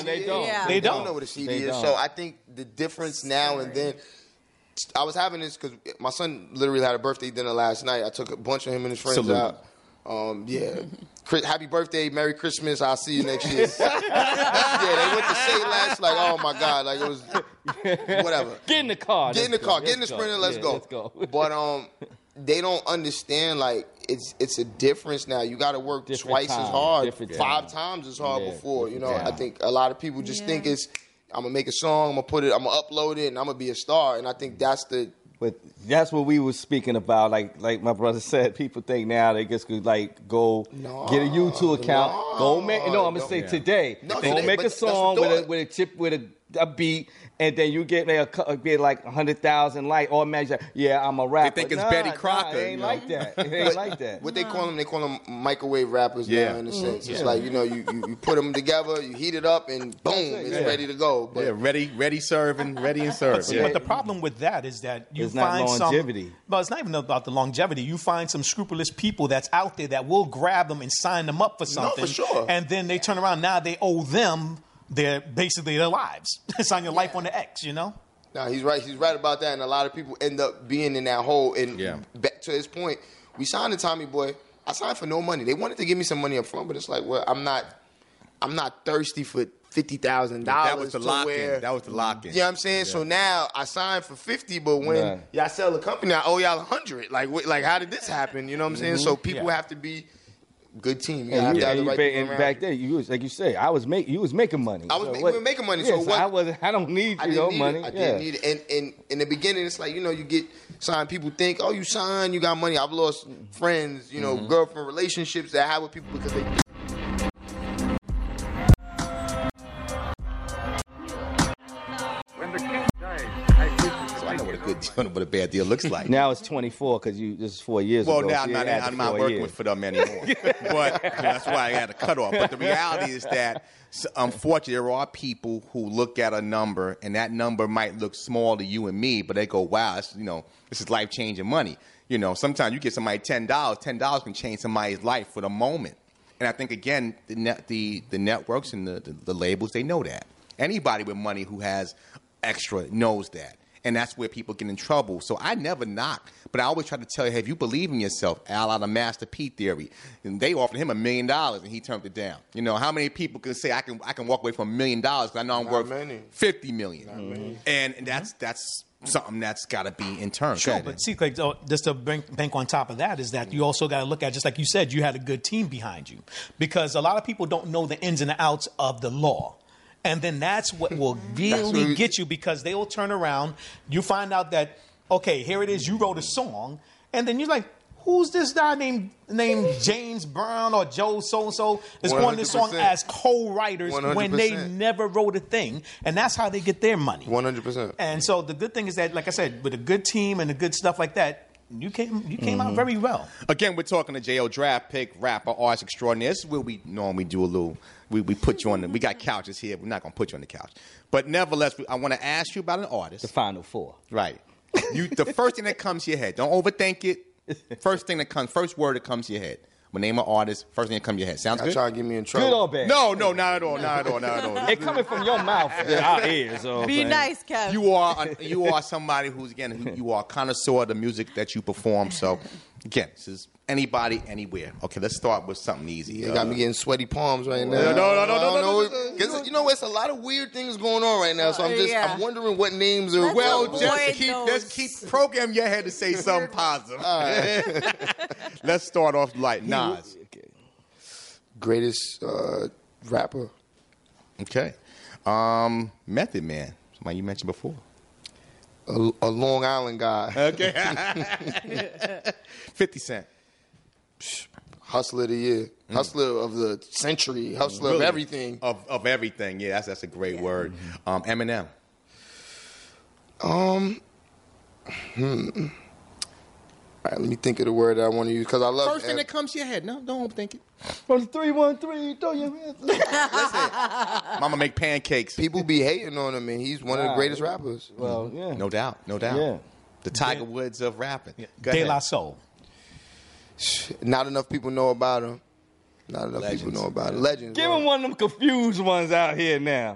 They don't. Yeah. They don't know what a CD They is. don't. So I think the difference now and then. I was having this because my son literally had a birthday dinner last night. I took a bunch of him and his friends out. Yeah. Happy birthday, Merry Christmas. I'll see you next year. Yeah, they went to say last, like, oh my God, like it was whatever. Get in the car. Get in the car. Get in the Sprinter. Let's go. Let's go. But they don't understand like it's a difference now. You got to work twice as hard, 5 times as hard before. You know, I think a lot of people just think it's I'm gonna make a song, I'm gonna upload it, and I'm gonna be a star. And I think that's the. But that's what we were speaking about. Like my brother said, people think now they just could like go get a YouTube account, go make. I'm gonna say today, go make a song with a chip with a beat, and then you get like 100,000 likes. Automatically, I'm a rapper. They think it's Betty Crocker. It ain't like that. It ain't like that. What they call them microwave rappers now, in a sense. It's like, you put them together, you heat it up, and boom, it's ready to go. But ready serving, ready and served. Yeah. But But the the problem with that is that you find longevity. But it's not even about the longevity. You find some scrupulous people that's out there that will grab them and sign them up for something. No, for sure. And then they turn around. Now they owe them their lives. It's on your life on the X, No, he's right. He's right about that. And a lot of people end up being in that hole. And back to his point, we signed to Tommy Boy. I signed for no money. They wanted to give me some money up front, but it's like, well, I'm not thirsty for $50,000. That was the lock-in. That was the lock-in. You know what I'm saying? Yeah. So now I signed for 50, but when y'all sell the company, I owe y'all 100. Like how did this happen? You know what I'm saying? So people have to be good team. You have to have the right people around. Back then, you was like you say, you was making money. We were making money. So what? I don't need money. I didn't need it. And in the beginning, it's like you get signed. People think, oh, you signed, you got money. I've lost friends, girlfriend relationships that I have with people because they. What a bad deal looks like. Now it's 24 because this is 4 years ago. Well, now I'm not working for them anymore. But that's why I had a cutoff. But the reality is that, unfortunately, there are people who look at a number, and that number might look small to you and me, but they go, wow, this is life-changing money. Sometimes you get somebody $10. $10 can change somebody's life for the moment. And I think, again, the networks and the labels, they know that. Anybody with money who has extra knows that. And that's where people get in trouble. So I never knock, but I always try to tell you, hey, if you believe in yourself, Al out of Master P Theory, and they offered him $1 million and he turned it down. How many people can say I can walk away from $1 million because I know I'm worth $50 million, and that's something that's got to be in turn. Sure, but see, just to bank on top of that is that you also got to look at, just like you said, you had a good team behind you, because a lot of people don't know the ins and the outs of the law. And then that's what will really get you, because they will turn around. You find out that, okay, here it is. You wrote a song. And then you're like, who's this guy named James Brown or Joe so-and-so is on this song as co-writers 100%. When they never wrote a thing. And that's how they get their money. 100%. And so the good thing is that, like I said, with a good team and a good stuff like that, you came out very well. Again, we're talking to J.O. Draft Pick, rapper, artist extraordinaire. This is where we normally do a little. We put you on. We got couches here. We're not going to put you on the couch. But nevertheless, I want to ask you about an artist. The Final Four. Right. The first thing that comes to your head. Don't overthink it. First word that comes to your head. When name an artist, first thing that comes to your head. Sounds good? Trying to get me in trouble. Good or bad? No, not at all. Not at all. It coming from your mouth, our ears. Be nice, Kev. You are somebody who's, again, you are a connoisseur of the music that you perform. So, again, this is anybody, anywhere. Okay, let's start with something easy. You got me getting sweaty palms right now. No. Because, it's a lot of weird things going on right now. So I'm wondering what names are. Just keep program your head to say something positive. All right. Let's start off light. Nas. Greatest rapper. Okay. Method Man. Somebody you mentioned before. A Long Island guy. Okay. 50 Cent. Hustler of the year. Hustler of the century. Hustler of everything. Of everything. Yeah, that's a great word. Eminem. All right, let me think of the word that I want to use, because I love. First thing that comes to your head. No, don't overthink it. From the 313, throw your hands. Listen, Mama make pancakes. People be hating on him, and he's one of the greatest rappers. Well, yeah. No doubt. Yeah. The Tiger Woods of rapping. Yeah. De La Soul. Not enough people know about him. Not enough people know about it. Legends. Give him one of them confused ones out here now.